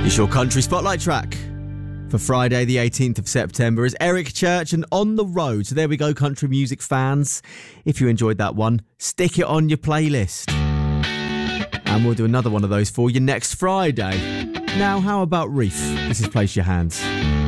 It's your country spotlight track for Friday the 18th of September is Eric Church and On the Road. So there we go, country music fans. If you enjoyed that one, stick it on your playlist. And we'll do another one of those for you next Friday. Now, how about Reef? This is Place Your Hands.